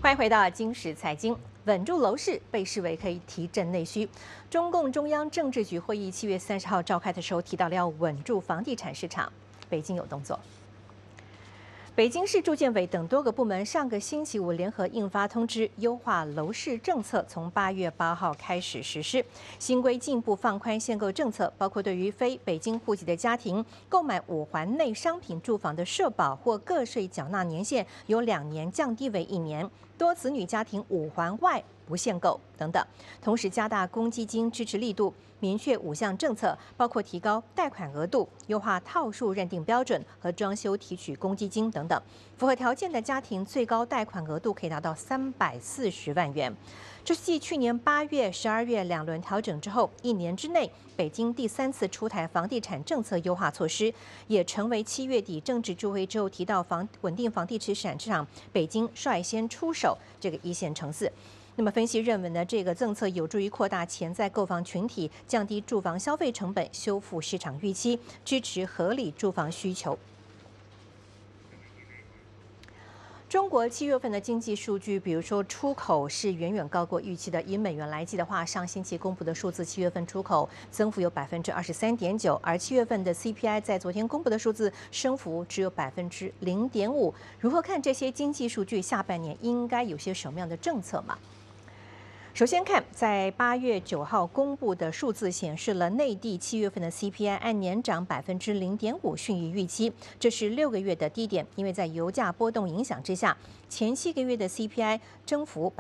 欢迎回到金石财经。稳住楼市被视为可以提振内需。中共中央政治局会议7月30号召开的时候提到了要稳住房地产市场，北京有动作。北京市住建委等多个部门上个星期五联合印发通知，优化楼市政策，从8月8号开始实施。新规进一步放宽限购政策，包括对于非北京户籍的家庭购买5环内商品住房的社保或个税缴纳年限由2年降低为1年，多子女家庭5环外不限购等等。同时加大公积金支持力度，明确5项政策，包括提高贷款额度、优化套数认定标准和装修提取公积金等等。符合条件的家庭最高贷款额度可以达到340万元。这是继去年8月、12月2轮调整之后，1年之内北京第3次出台房地产政策优化措施，也成为7月底政治助会之后提到稳定房地产市场，北京率先出手这个1线城市。那么分析认为呢，这个政策有助于扩大潜在购房群体，降低住房消费成本，修复市场预期，支持合理住房需求。中国7月份的经济数据，比如说出口是远远高过预期的。以美元来计的话，上星期公布的数字，7月份出口增幅有23.9%，而7月份的 CPI 在昨天公布的数字升幅只有0.5%。如何看这些经济数据？下半年应该有些什么样的政策吗？首先看，在8月9号公布的数字显示了内地7月份的 CPI 按年涨0.5%，逊于预期，这是6个月的低点。因为在油价波动影响之下，前7个月的 CPI 增幅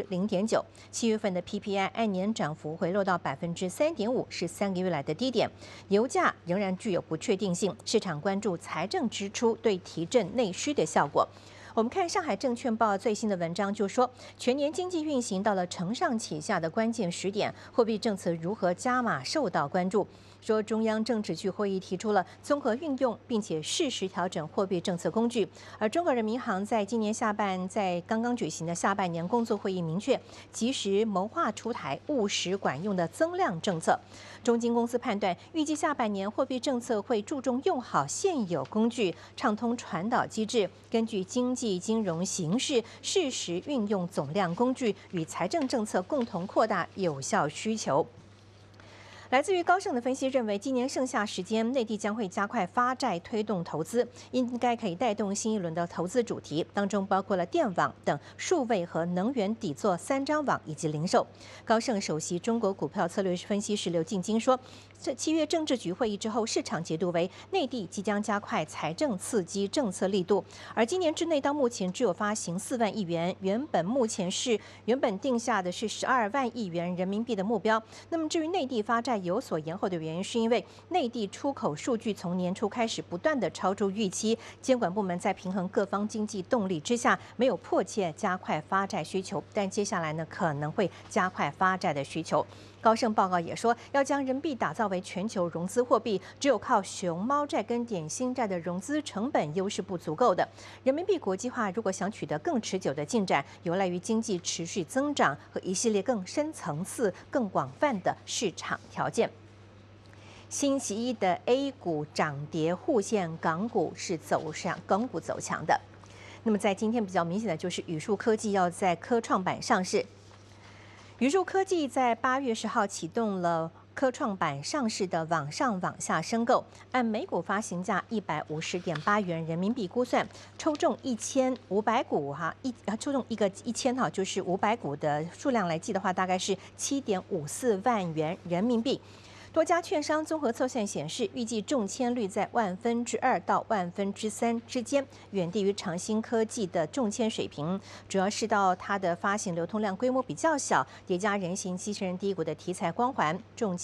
0.9%，7月份的 PPI 按年涨幅回落到3.5%，是3个月来的低点。油价仍然具有不确定性，市场关注财政支出对提振内需的效果。我们看上海证券报最新的文章，就说全年经济运行到了承上启下的关键时点，货币政策如何加码受到关注。说中央政治局会议提出了综合运用并且适时调整货币政策工具，而中国人民银行在今年下半在刚刚举行的下半年工作会议明确，及时谋划出台务实管用的增量政策。中金公司判断，预计下半年货币政策会注重用好现有工具，畅通传导机制，根据经济金融形势适时运用总量工具，与财政政策共同扩大有效需求。来自于高盛的分析认为，今年剩下时间，内地将会加快发债推动投资，应该可以带动新一轮的投资主题，当中包括了电网等数位和能源底座3张网以及零售。高盛首席中国股票策略分析师刘进金说，这7月政治局会议之后，市场解读为内地即将加快财政刺激政策力度，而今年之内到目前只有发行4万亿元，原本定下的是12万亿元人民币的目标。那么至于内地发债有所延后的原因，是因为内地出口数据从年初开始不断的超出预期，监管部门在平衡各方经济动力之下，没有迫切加快发债需求，但接下来呢可能会加快发债的需求。高盛报告也说，要将人民币打造为全球融资货币，只有靠熊猫债跟点心债的融资成本优势不足够的。人民币国际化如果想取得更持久的进展，有赖于经济持续增长和一系列更深层次、更广泛的市场条件。星期一的 A 股涨跌互现，港股走强的。那么在今天比较明显的就是宇树科技要在科创板上市。宇树科技在8月10号启动了科创板上市的网上网下申购，按每股发行价150.8元人民币估算，抽中1500股抽中一个1000就是500股的数量来计的话，大概是7.54万元人民币。多家券商综合测算显示，预计中签率在2%到3%之间，远低于长兴科技的中签水平。主要是到它的发行流通量规模比较小，叠加人形机器人第一股的题材光环，中